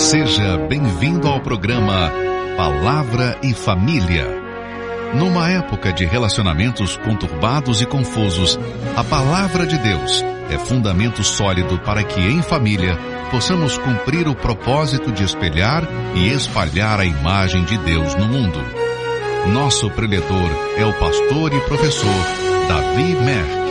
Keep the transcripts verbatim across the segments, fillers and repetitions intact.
Seja bem-vindo ao programa Palavra e Família. Numa época de relacionamentos conturbados e confusos, a Palavra de Deus é fundamento sólido para que, em família, possamos cumprir o propósito de espelhar e espalhar a imagem de Deus no mundo. Nosso preletor é o pastor e professor Davi Merck.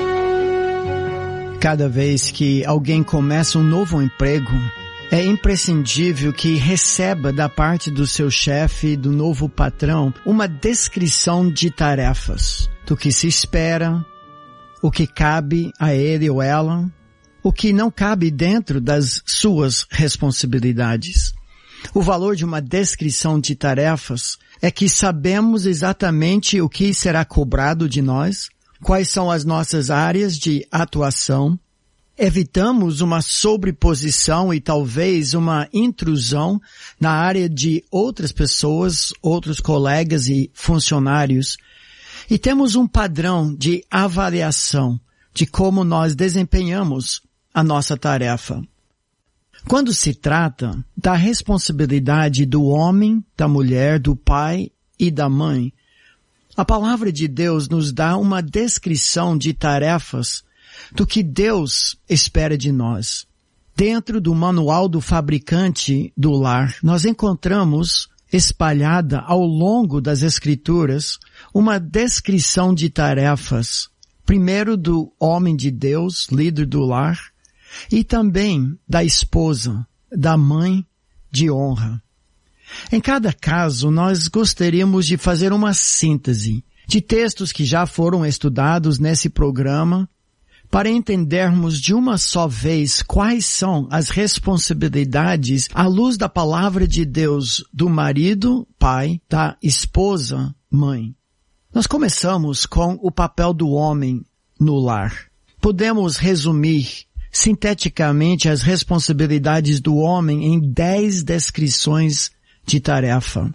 Cada vez que alguém começa um novo emprego, é imprescindível que receba da parte do seu chefe, do novo patrão, uma descrição de tarefas, do que se espera, o que cabe a ele ou ela, o que não cabe dentro das suas responsabilidades. O valor de uma descrição de tarefas é que sabemos exatamente o que será cobrado de nós, quais são as nossas áreas de atuação. Evitamos uma sobreposição e talvez uma intrusão na área de outras pessoas, outros colegas e funcionários. E temos um padrão de avaliação de como nós desempenhamos a nossa tarefa. Quando se trata da responsabilidade do homem, da mulher, do pai e da mãe, a palavra de Deus nos dá uma descrição de tarefas do que Deus espera de nós. Dentro do manual do fabricante do lar, nós encontramos espalhada ao longo das Escrituras uma descrição de tarefas, primeiro do homem de Deus, líder do lar, e também da esposa, da mãe de honra. Em cada caso, nós gostaríamos de fazer uma síntese de textos que já foram estudados nesse programa, para entendermos de uma só vez quais são as responsabilidades à luz da palavra de Deus do marido, pai, da esposa, mãe. Nós começamos com o papel do homem no lar. Podemos resumir sinteticamente as responsabilidades do homem em dez descrições de tarefa.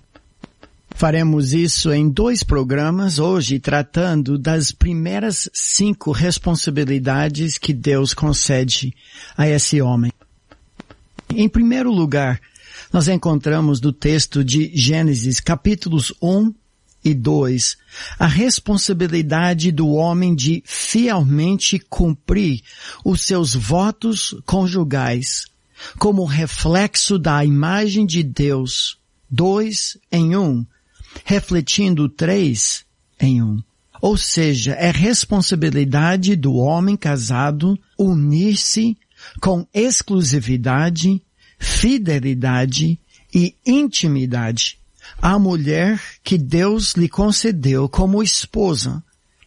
Faremos isso em dois programas hoje, tratando das primeiras cinco responsabilidades que Deus concede a esse homem. Em primeiro lugar, nós encontramos no texto de Gênesis, capítulos um e dois, a responsabilidade do homem de fielmente cumprir os seus votos conjugais, como reflexo da imagem de Deus, dois em um, refletindo três em um. Ou seja, é responsabilidade do homem casado unir-se com exclusividade, fidelidade e intimidade à mulher que Deus lhe concedeu como esposa.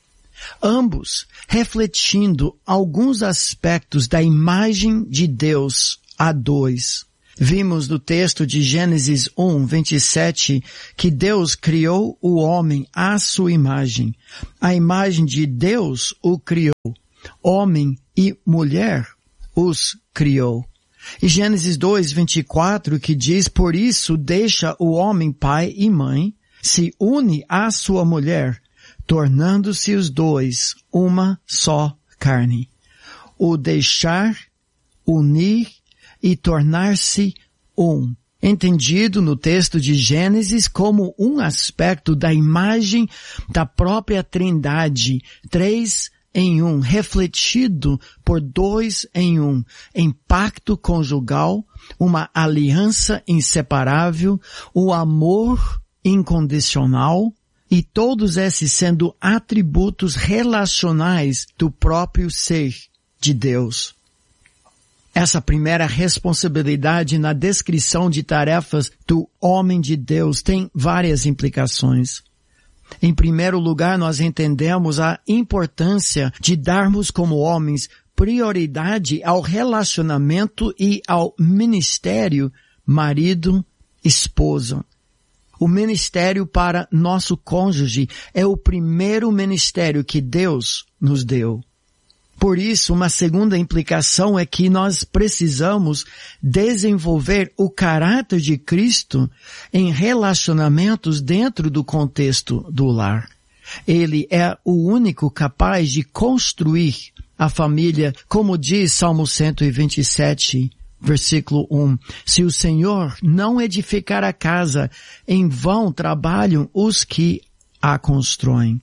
Ambos refletindo alguns aspectos da imagem de Deus a dois. Vimos no texto de Gênesis um, vinte e sete, que Deus criou o homem à sua imagem. A imagem de Deus o criou. Homem e mulher os criou. E Gênesis dois, vinte e quatro, que diz, por isso deixa o homem pai e mãe, se une à sua mulher, tornando-se os dois uma só carne. O deixar, unir, e tornar-se um, entendido no texto de Gênesis como um aspecto da imagem da própria Trindade, três em um, refletido por dois em um, em pacto conjugal, uma aliança inseparável, o amor incondicional, e todos esses sendo atributos relacionais do próprio ser de Deus. Essa primeira responsabilidade na descrição de tarefas do homem de Deus tem várias implicações. Em primeiro lugar, nós entendemos a importância de darmos como homens prioridade ao relacionamento e ao ministério marido-esposa. O ministério para nosso cônjuge é o primeiro ministério que Deus nos deu. Por isso, uma segunda implicação é que nós precisamos desenvolver o caráter de Cristo em relacionamentos dentro do contexto do lar. Ele é o único capaz de construir a família, como diz Salmo cento e vinte e sete, versículo um. Se o Senhor não edificar a casa, em vão trabalham os que a constroem.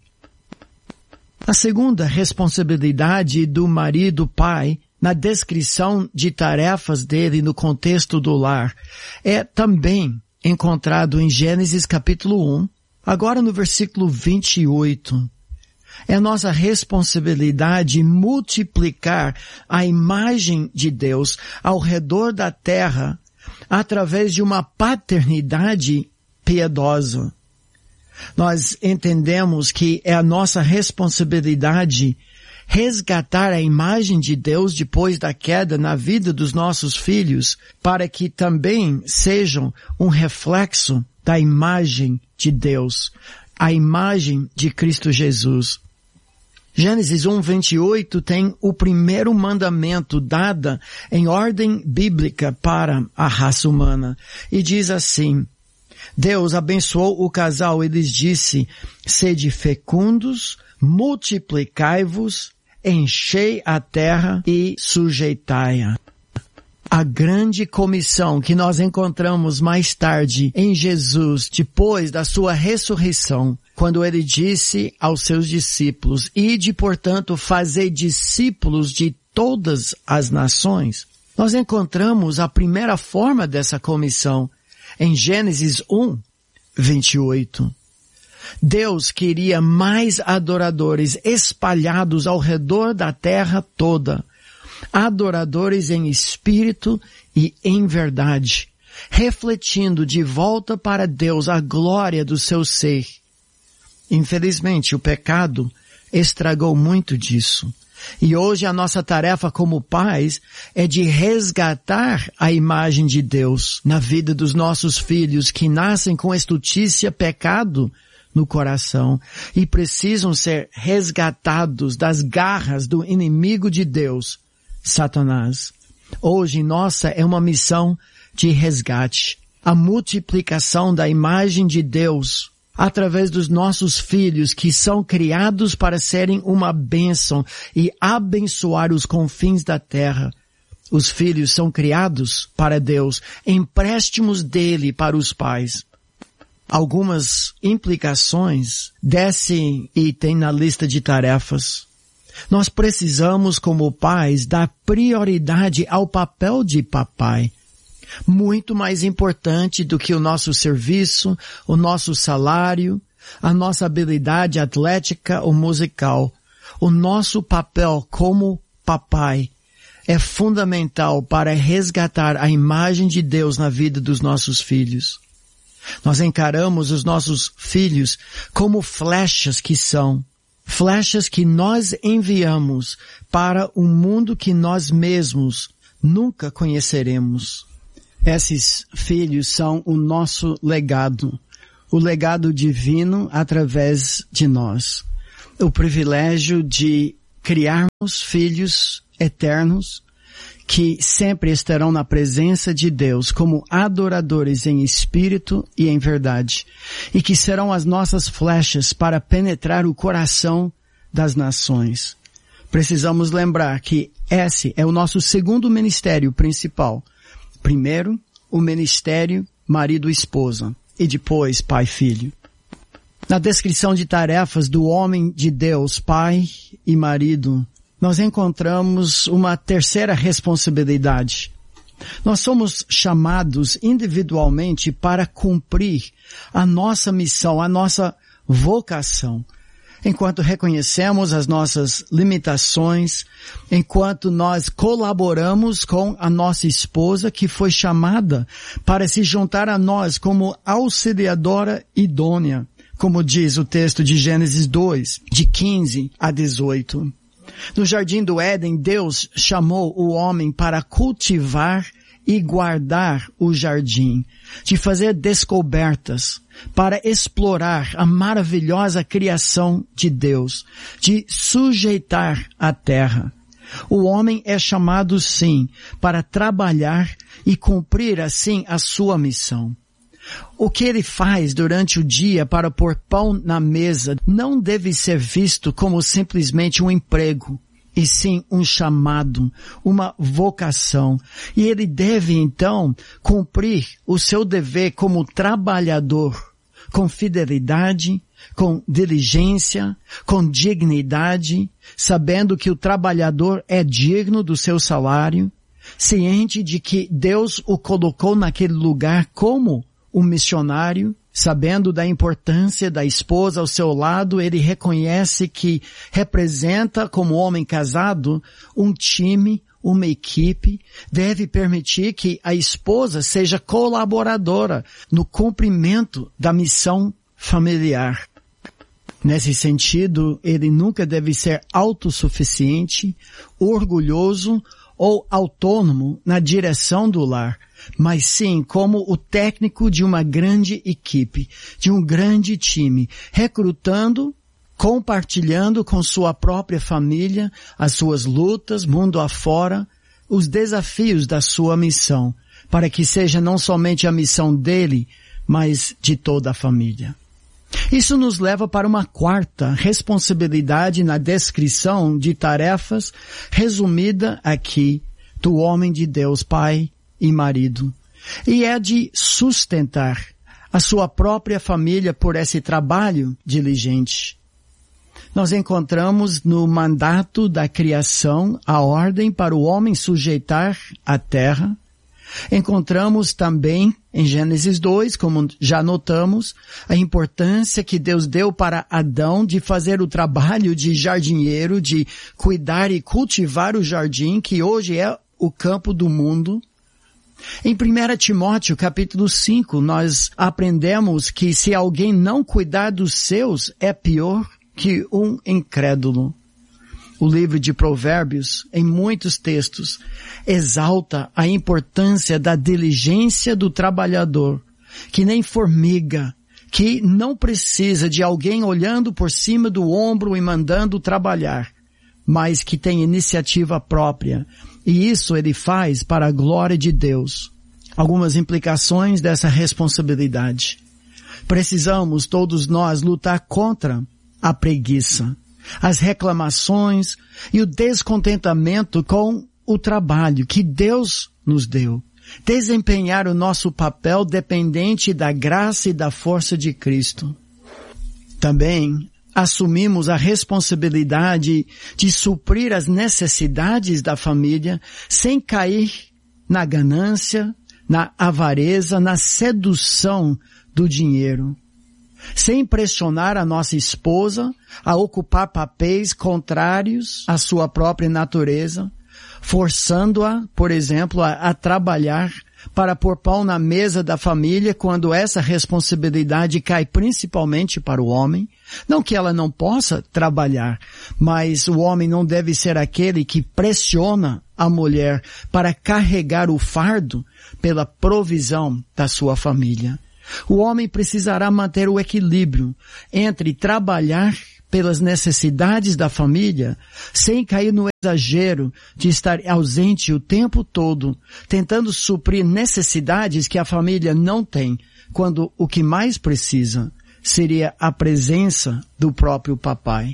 A segunda responsabilidade do marido pai, na descrição de tarefas dele no contexto do lar, é também encontrado em Gênesis capítulo um, agora no versículo vinte e oito. É nossa responsabilidade multiplicar a imagem de Deus ao redor da terra através de uma paternidade piedosa. Nós entendemos que é a nossa responsabilidade resgatar a imagem de Deus depois da queda na vida dos nossos filhos, para que também sejam um reflexo da imagem de Deus, a imagem de Cristo Jesus. Gênesis um, vinte e oito tem o primeiro mandamento dado em ordem bíblica para a raça humana. E diz assim: Deus abençoou o casal e lhes disse: sede fecundos, multiplicai-vos, enchei a terra e sujeitai-a. A grande comissão que nós encontramos mais tarde em Jesus, depois da sua ressurreição, quando ele disse aos seus discípulos: ide, portanto, fazer discípulos de todas as nações, nós encontramos a primeira forma dessa comissão em Gênesis um, vinte e oito. Deus queria mais adoradores espalhados ao redor da terra toda, adoradores em espírito e em verdade, refletindo de volta para Deus a glória do seu ser. Infelizmente, o pecado estragou muito disso. E hoje a nossa tarefa como pais é de resgatar a imagem de Deus na vida dos nossos filhos que nascem com estutícia, pecado no coração e precisam ser resgatados das garras do inimigo de Deus, Satanás. Hoje nossa é uma missão de resgate, a multiplicação da imagem de Deus através dos nossos filhos que são criados para serem uma bênção e abençoar os confins da terra. Os filhos são criados para Deus, empréstimos dele para os pais. Algumas implicações desse item na lista de tarefas. Nós precisamos, como pais, dar prioridade ao papel de papai. Muito mais importante do que o nosso serviço, o nosso salário, a nossa habilidade atlética ou musical. O nosso papel como papai é fundamental para resgatar a imagem de Deus na vida dos nossos filhos. Nós encaramos os nossos filhos como flechas que são, flechas que nós enviamos para um mundo que nós mesmos nunca conheceremos. Esses filhos são o nosso legado, o legado divino através de nós. O privilégio de criarmos filhos eternos que sempre estarão na presença de Deus como adoradores em espírito e em verdade, e que serão as nossas flechas para penetrar o coração das nações. Precisamos lembrar que esse é o nosso segundo ministério principal. Primeiro, o ministério marido e esposa, e depois pai e filho. Na descrição de tarefas do homem de Deus, pai e marido, nós encontramos uma terceira responsabilidade. Nós somos chamados individualmente para cumprir a nossa missão, a nossa vocação. Enquanto reconhecemos as nossas limitações, enquanto nós colaboramos com a nossa esposa que foi chamada para se juntar a nós como auxiliadora idônea, como diz o texto de Gênesis dois, de quinze a dezoito. No Jardim do Éden, Deus chamou o homem para cultivar e guardar o jardim, de fazer descobertas, para explorar a maravilhosa criação de Deus, de sujeitar a terra. O homem é chamado, sim, para trabalhar e cumprir, assim, a sua missão. O que ele faz durante o dia para pôr pão na mesa não deve ser visto como simplesmente um emprego, e sim um chamado, uma vocação. E ele deve, então, cumprir o seu dever como trabalhador, com fidelidade, com diligência, com dignidade, sabendo que o trabalhador é digno do seu salário, ciente de que Deus o colocou naquele lugar como um missionário, sabendo da importância da esposa ao seu lado, ele reconhece que representa, como homem casado, um time, uma equipe, deve permitir que a esposa seja colaboradora no cumprimento da missão familiar. Nesse sentido, ele nunca deve ser autossuficiente, orgulhoso ou autônomo na direção do lar, mas sim como o técnico de uma grande equipe, de um grande time, recrutando, compartilhando com sua própria família as suas lutas, mundo afora, os desafios da sua missão, para que seja não somente a missão dele, mas de toda a família. Isso nos leva para uma quarta responsabilidade na descrição de tarefas, resumida aqui, do homem de Deus, pai e marido. E é de sustentar a sua própria família por esse trabalho diligente. Nós encontramos no mandato da criação a ordem para o homem sujeitar a terra. Encontramos também em Gênesis dois, como já notamos, a importância que Deus deu para Adão de fazer o trabalho de jardineiro, de cuidar e cultivar o jardim, que hoje é o campo do mundo. Em primeiro Timóteo, capítulo cinco, nós aprendemos que se alguém não cuidar dos seus, é pior que um incrédulo. O livro de Provérbios, em muitos textos, exalta a importância da diligência do trabalhador, que nem formiga, que não precisa de alguém olhando por cima do ombro e mandando trabalhar, mas que tem iniciativa própria. E isso ele faz para a glória de Deus. Algumas implicações dessa responsabilidade. Precisamos, todos nós, lutar contra a preguiça, as reclamações e o descontentamento com o trabalho que Deus nos deu. Desempenhar o nosso papel dependente da graça e da força de Cristo. Também assumimos a responsabilidade de suprir as necessidades da família sem cair na ganância, na avareza, na sedução do dinheiro. Sem pressionar a nossa esposa a ocupar papéis contrários à sua própria natureza, forçando-a, por exemplo, a, a trabalhar para pôr pão na mesa da família quando essa responsabilidade cai principalmente para o homem. Não que ela não possa trabalhar, mas o homem não deve ser aquele que pressiona a mulher para carregar o fardo pela provisão da sua família. O homem precisará manter o equilíbrio entre trabalhar pelas necessidades da família, sem cair no exagero de estar ausente o tempo todo, tentando suprir necessidades que a família não tem, quando o que mais precisa seria a presença do próprio papai.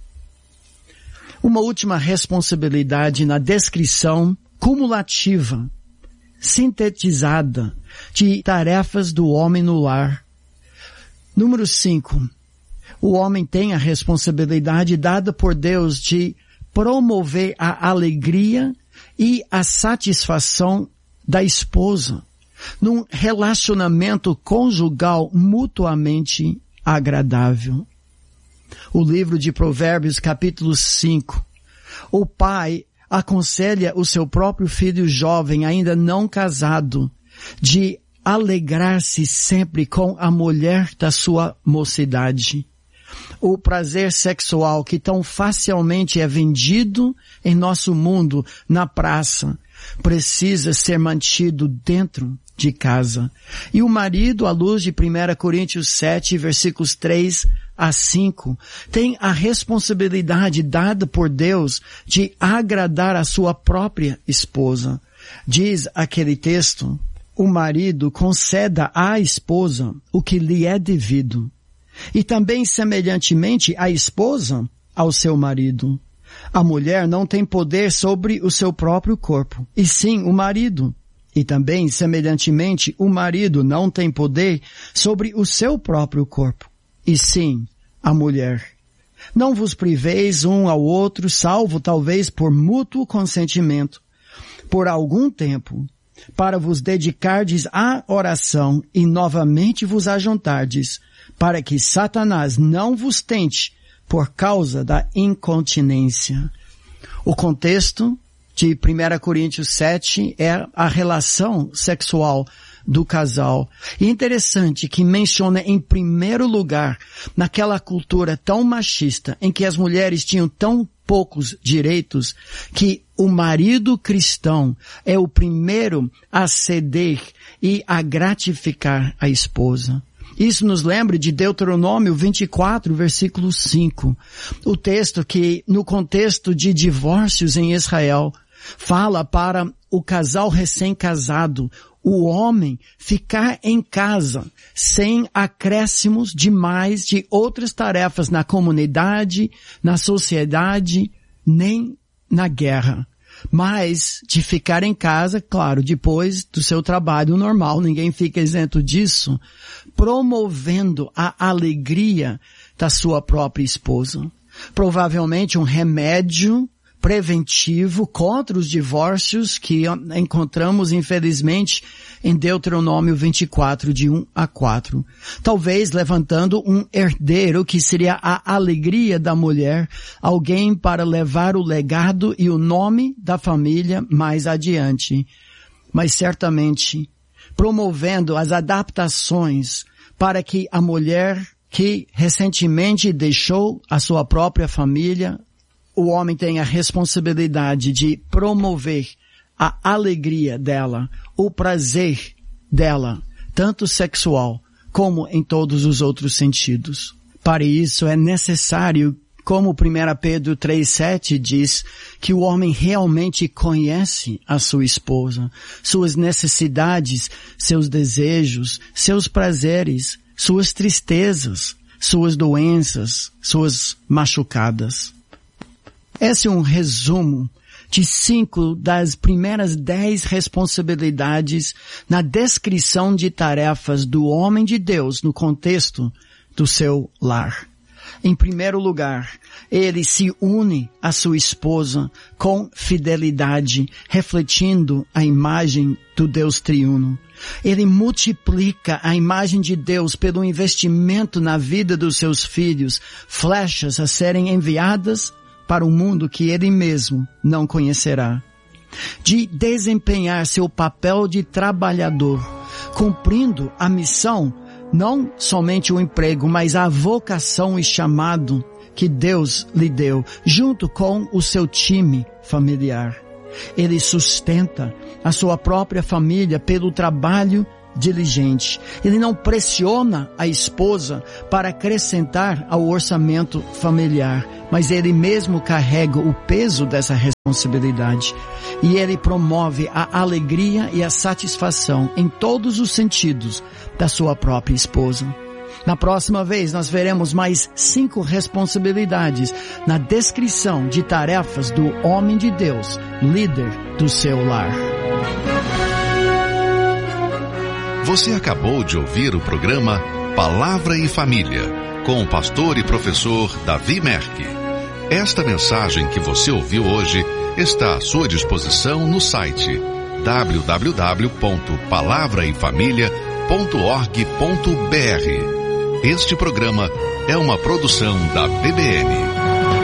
Uma última responsabilidade na descrição cumulativa, sintetizada, de tarefas do homem no lar. Número cinco. O homem tem a responsabilidade dada por Deus de promover a alegria e a satisfação da esposa num relacionamento conjugal mutuamente agradável. O livro de Provérbios, capítulo cinco. O pai aconselha o seu próprio filho jovem, ainda não casado, de alegrar-se sempre com a mulher da sua mocidade. O prazer sexual que tão facilmente é vendido em nosso mundo na praça precisa ser mantido dentro de casa. E o marido, à luz de primeira Coríntios sete, versículos três a cinco, tem a responsabilidade dada por Deus de agradar a sua própria esposa. Diz aquele texto: o marido conceda à esposa o que lhe é devido, e também semelhantemente a esposa ao seu marido. A mulher não tem poder sobre o seu próprio corpo, e sim o marido. E também, semelhantemente, o marido não tem poder sobre o seu próprio corpo, e sim a mulher. Não vos priveis um ao outro, salvo talvez por mútuo consentimento, por algum tempo, para vos dedicardes à oração e novamente vos ajuntardes, para que Satanás não vos tente por causa da incontinência. O contexto de primeira Coríntios sete é a relação sexual do casal. E interessante que menciona em primeiro lugar, naquela cultura tão machista, em que as mulheres tinham tão poucos direitos, que o marido cristão é o primeiro a ceder e a gratificar a esposa. Isso nos lembra de Deuteronômio vinte e quatro, versículo cinco. O texto que, no contexto de divórcios em Israel, fala para o casal recém-casado, o homem ficar em casa sem acréscimos demais de outras tarefas na comunidade, na sociedade, nem na guerra. Mas de ficar em casa, claro, depois do seu trabalho normal, ninguém fica isento disso, promovendo a alegria da sua própria esposa. Provavelmente um remédio preventivo contra os divórcios que encontramos, infelizmente, em Deuteronômio vinte e quatro, de um a quatro. Talvez levantando um herdeiro que seria a alegria da mulher, alguém para levar o legado e o nome da família mais adiante. Mas certamente promovendo as adaptações para que a mulher que recentemente deixou a sua própria família, o homem tem a responsabilidade de promover a alegria dela, o prazer dela, tanto sexual como em todos os outros sentidos. Para isso é necessário, como primeira Pedro três, sete diz, que o homem realmente conhece a sua esposa, suas necessidades, seus desejos, seus prazeres, suas tristezas, suas doenças, suas machucadas. Esse é um resumo de cinco das primeiras dez responsabilidades na descrição de tarefas do homem de Deus no contexto do seu lar. Em primeiro lugar, ele se une à sua esposa com fidelidade, refletindo a imagem do Deus triuno. Ele multiplica a imagem de Deus pelo investimento na vida dos seus filhos, flechas a serem enviadas para um mundo que ele mesmo não conhecerá. De desempenhar seu papel de trabalhador, cumprindo a missão, não somente o emprego, mas a vocação e chamado que Deus lhe deu, junto com o seu time familiar. Ele sustenta a sua própria família pelo trabalho diligente. Ele não pressiona a esposa para acrescentar ao orçamento familiar, mas ele mesmo carrega o peso dessa responsabilidade. E ele promove a alegria e a satisfação em todos os sentidos da sua própria esposa. Na próxima vez nós veremos mais cinco responsabilidades na descrição de tarefas do homem de Deus, líder do seu lar. Você acabou de ouvir o programa Palavra e Família, com o pastor e professor Davi Merck. Esta mensagem que você ouviu hoje está à sua disposição no site w w w ponto palavra e família ponto org ponto b r. Este programa é uma produção da B B N.